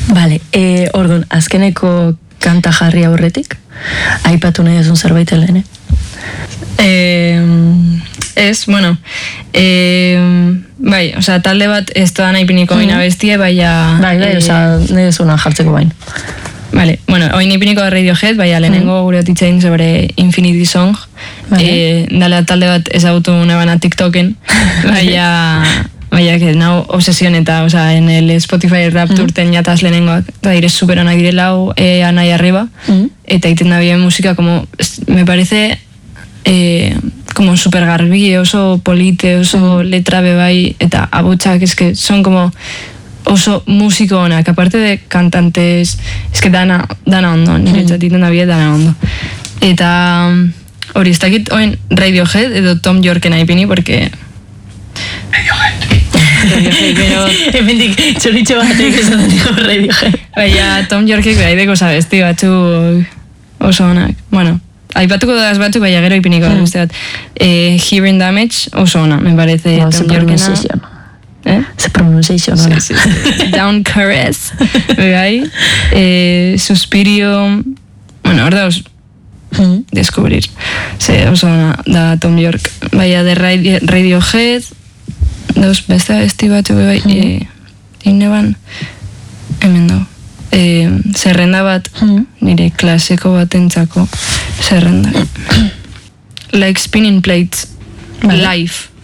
Vale, orduan, azkeneko kanta jarri aurretik, aipatu nahi duzun zerbait lehen, Ez, bueno, bai, osea, talde bat ez da nahi piniko baina bestie, baina... Bai, osea, nahi duzuna jartzeko bain. Vale, bueno, hoy piniko Radiohead, baina lehenengo gure otitzein sobre Infinity Song, dala talde bat ezagutu nebana TikToken, baina que nau obsesión eta, osea, en el Spotify Rap turten jataz lehenengoak, eta dire superonak direlau, anai arriba, eta iten da bien musika, como, me parece... como super garbi, oso polite, oso letra bebai, eta abotsak, es que son como oso musiko onak, aparte de cantantes, es que dana ondo, niretzat iten da bie dana ondo. Eta hori, ez dakit oen Radiohead edo Tom Yorken aipini, porque... Radiohead, pero... Hemendik, txoritxo batek esan digo Radiohead. Baina Tom Yorkek behaideko sabesti batzuk oso onak, bueno... Aipatuko daz batzuk, baina gero ipiniko da beste bat. Hearing Damage, oso ona, me parece. No, se pronunciation. Se pronunciation, ona. Sí. Down Caress, bai. Suspirio, bueno, hor dauz, descubrir. Oso ona, da Tom York. Baina de Radiohead, dauz beste abesti batzuk, bai. Ineban, hemen dago. Zerrenda bat, nire klasiko batentzako zerrenda. Like Spinning Plates, live.